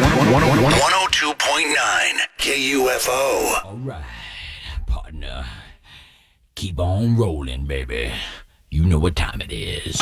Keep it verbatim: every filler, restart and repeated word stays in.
one oh two point nine K U F O. All right, partner. Keep on rolling, baby. You know what time it is.